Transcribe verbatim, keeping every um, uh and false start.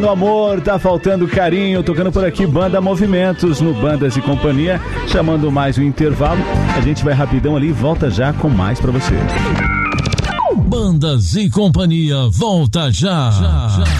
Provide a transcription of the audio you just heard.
No amor, tá faltando carinho, tocando por aqui Banda Movimentos no Bandas e Companhia, chamando mais um intervalo. A gente vai rapidão ali e volta já com mais pra você. Bandas e Companhia, volta já. já, já.